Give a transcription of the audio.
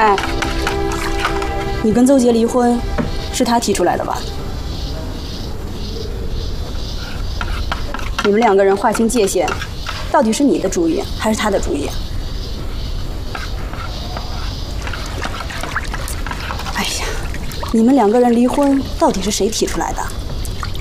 哎，你跟邹杰离婚，是他提出来的吧？你们两个人划清界限，到底是你的主意还是他的主意？哎呀，你们两个人离婚，到底是谁提出来的？